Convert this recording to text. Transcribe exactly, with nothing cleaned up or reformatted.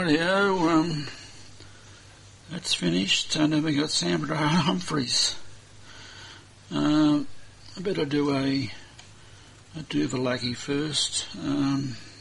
Rightio, um, that's finished, and then we got Sandra Humphries. Um, I better do a, a Duvalaki first. Um,